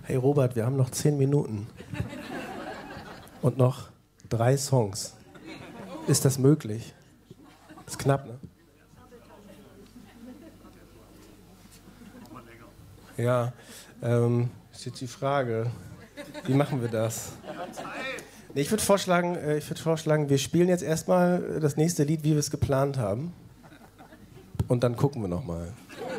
Hey Robert, wir haben noch 10 Minuten. Und noch 3 Songs. Ist das möglich? Ist knapp, ne? Ja, ist jetzt die Frage, wie machen wir das? Nee, ich würde vorschlagen, wir spielen jetzt erstmal das nächste Lied, wie wir es geplant haben. Und dann gucken wir nochmal.